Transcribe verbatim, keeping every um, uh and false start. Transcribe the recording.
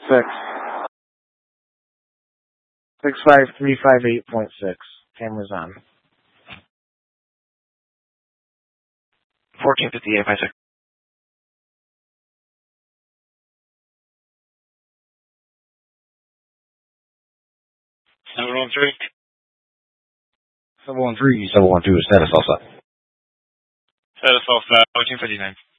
Six. Six five three five eight point six. Cameras on. Fourteen fifty eight five six. Seven one three. Seven one three. Seven one two. Status all set. Status all set. Fourteen fifty nine.